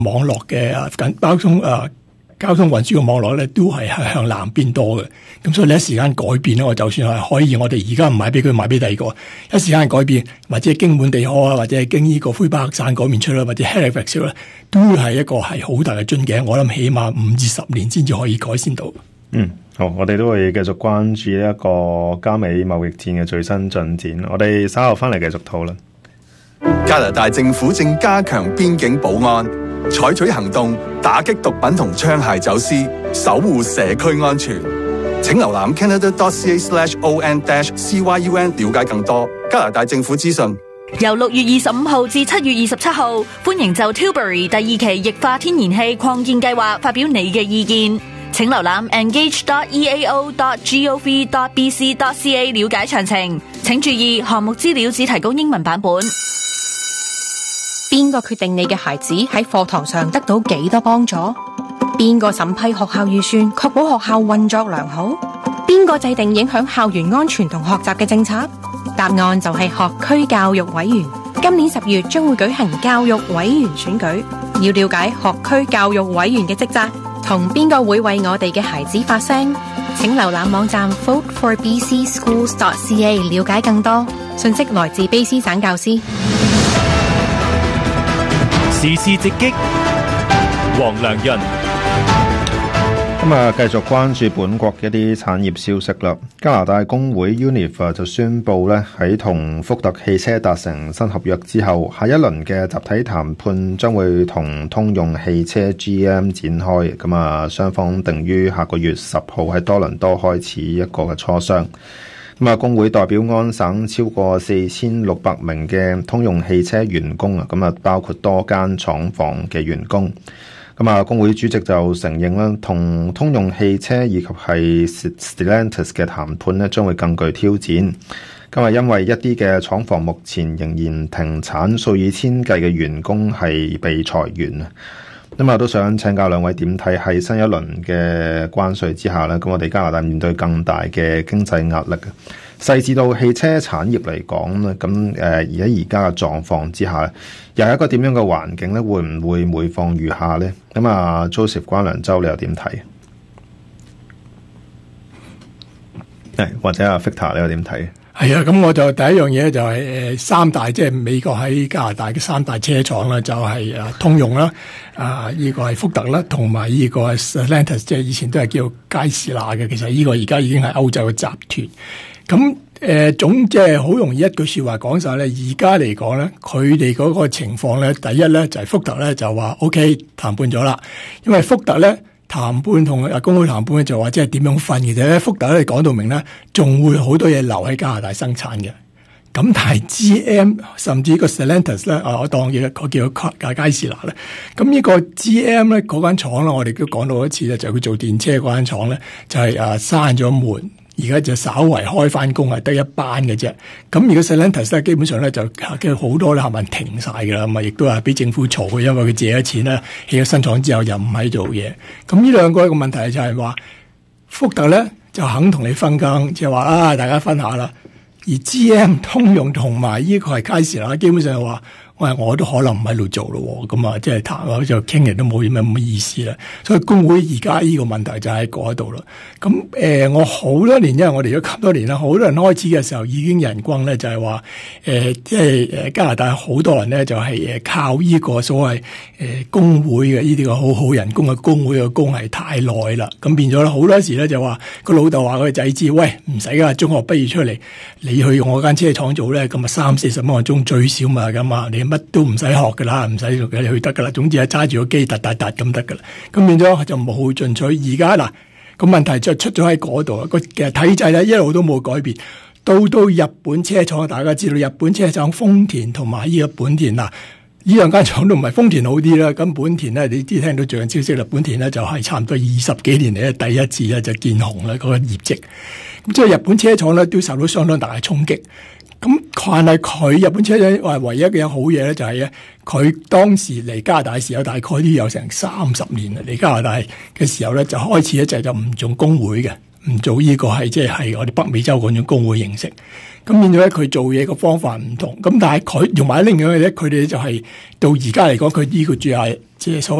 網絡嘅交通運輸嘅網絡咧，都係向南邊多嘅。咁所以呢一時間改變咧，我就算係可以，我哋而家唔買俾佢，買俾第二個，一時間改變，或者經滿地可啊，或者係經呢個魁北克省嗰邊出啦，或者 Halifax 咧，都係一個係好大嘅樽頸。我諗起碼5至10年先至可以改善到。 好，我哋都會繼續關注呢一個加美貿易戰嘅最新進展。我哋稍後翻嚟繼續討論。 加拿大政府正加強邊境保安，採取行動打擊毒品同槍械走私，守護社區安全。請瀏覽 canada.ca/on-cyun 了解更多加拿大政府資訊。 由6月25號至7月27號，歡迎就 Tilbury 第2期液化天然氣擴建計劃發表你嘅意見。請瀏覽 engage.eao.gov.bc.ca 了解詳情。請注意，項目資料只提供英文版本。 邊個決定你嘅孩子喺課堂上得到幾多幫助？邊個審批學校預算，確保學校運作良好？邊個制定影響校園安全同學習嘅政策？答案就係學區教育委員。今年10月將會舉行教育委員選舉，要了解學區教育委員嘅職責，同邊個會為我哋嘅孩子發聲？請瀏覽網站 voteforbcschools.ca 了解更多。信息來自卑詩省教師。 時事直擊，黃良潤。 咁啊，繼續關注本國嘅一啲產業消息啦。加拿大工會 Univ 就宣布咧，喺同福特汽車達成新合約之後，下一輪嘅集體談判將會同通用汽車 GM 展開。咁啊，雙方定於下個月10號喺多倫多開始一個嘅磋商。咁啊，工會代表安省超過4600名嘅通用汽車員工啊，咁啊包括多間廠房嘅員工。咁啊，工會主席就承認啦，同通用汽車以及係 Stellantis 嘅談判咧，將會更具挑戰。咁啊，因為一啲嘅廠房目前仍然停產，數以千計嘅員工係被裁員啊。咁啊，都想請教兩位點睇喺新一輪嘅關稅之下咧，咁我哋加拿大面對更大嘅經濟壓力嘅。細至到汽車產業嚟講咧，咁而家嘅狀況之下，又係一個點樣嘅環境咧？會唔會每況愈下咧？咁啊 ，Joseph 關良洲，你又點睇？或者阿 Victor 你又點睇？ 係啊，咁我就第一樣嘢就係三大即係美國喺加拿大嘅三大車廠啦，就係通用啦，呢個係福特啦，同埋呢個係 Stellantis， 即係以前都係叫佳士拿嘅。其實呢個而家已經係歐洲嘅集團。咁總即係好容易一句說話講晒咧。而家嚟講咧，佢哋嗰個情況咧，第一咧就係福特咧就話 OK 談判咗啦，因為福特咧。談判同工會談判就話即係點樣分嘅啫。福特咧講到明咧，仲會好多嘢留喺加拿大生產嘅。咁但係 GM 甚至個 Stellantis 咧，我當嘢我叫佳士拿咧。咁呢個 GM 咧嗰間廠咧，我哋都講到一次咧，就係佢做電車嗰間廠咧，就係閂咗門。而家就稍為開翻工，係得一班嘅啫。咁如果 Stellantis 咧，基本上咧就好多咧係咪停晒㗎啦？咁啊，亦都係俾政府嘈嘅，因為佢借咗錢咧起咗新廠之後又唔喺做嘢。咁呢兩個一個問題就係話，福特咧就肯同你分羹，即係話大家分下啦。而 GM 通用同埋呢個係佳士拿，基本上係話。我都可能唔喺度做咯，咁啊，即係談就傾人都冇乜意思啦。所以工會而家呢個問題就喺嗰度啦。咁我好多年，因為我哋咗咁多年啦，好多人開始嘅時候已經人工咧就係話即係加拿大好多人咧就係靠呢個所謂工會嘅呢啲個好好人工嘅工會嘅工係太耐啦。咁變咗咧好多時咧就話個老豆話佢個仔知，喂唔使噶，中學畢業出嚟，你去我間車廠做咧，咁啊30-40蚊個鐘最少嘛，咁啊你乜都唔使學噶啦，唔使你去得噶啦。總之係揸住個機突咁得噶啦。咁變咗就冇好進取。而家嗱個問題就出咗喺嗰度，個嘅體制咧一路都冇改變。到日本車廠，大家知道日本車廠豐田同埋呢個本田嗱，呢兩間廠都唔係豐田好啲啦。咁本田咧，你知聽到最近消息啦，本田咧就係差唔多20幾年嚟咧第一次咧就見紅啦嗰個業績。咁即係日本車廠咧都受到相當大嘅衝擊。咁但係佢日本車廠話唯一嘅好嘢咧，就係咧佢當時嚟加拿大嘅時候，大概都有成30年啦。嚟加拿大嘅時候咧，就開始咧就唔做工會嘅， 唔做呢個係即係我哋北美洲嗰種工會形式。咁變咗咧，佢做嘢嘅方法唔同。咁但係佢同埋另外嘅咧，佢哋就係到而家嚟講，佢呢個主要係即係所謂